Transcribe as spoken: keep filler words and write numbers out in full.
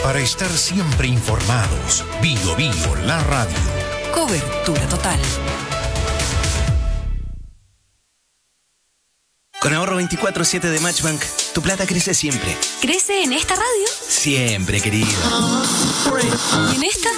Para estar siempre informados, Bio Bio, la radio. Cobertura total. Con ahorro veinticuatro siete de Matchbank, tu plata crece siempre. ¿Crece en esta radio? Siempre, querido. ¿En esta?